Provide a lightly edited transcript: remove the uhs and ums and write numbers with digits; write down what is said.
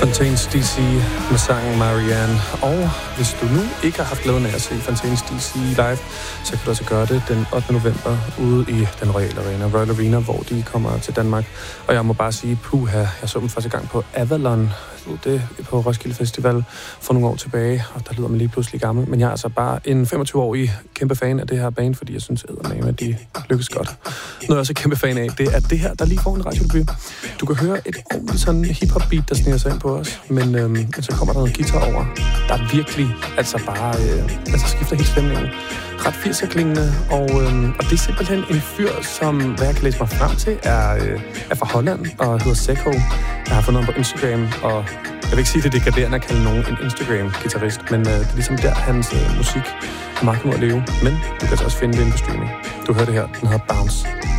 Fontaines DC med sangen Marianne. Og hvis du nu ikke har haft glæden af at se Fontaines DC live, så kan du også gøre det den 8. november ude i den Royal Arena, hvor de kommer til Danmark. Og jeg må bare sige, puha, jeg så dem første gang på Avalon, det på Roskilde Festival for nogle år tilbage, og der lyder man lige pludselig gammel. Men jeg er altså bare en 25-årig kæmpe fan af det her band, fordi jeg synes eddermame, at de lykkes godt. Noget jeg også er kæmpe fan af, det er det her, der lige får en radiodebut. Du kan høre et ordentligt sådan hip-hop beat, der sniger sig ind på os, men så kommer der noget guitar over, der er virkelig altså bare skifter helt stemningen. Ret 80'er-klingende, og det er simpelthen en fyr, som, hvad jeg kan læse mig frem til, er fra Holland og hedder Seko. Jeg har fundet ham på Instagram, og jeg vil ikke sige, at det er degraderende at kalde nogen en Instagram-gitarrist, men det er ligesom der, hans musik har magt mod at leve. Men du kan altså også finde det inde på streaming. Du hører det her, den hedder Bounce.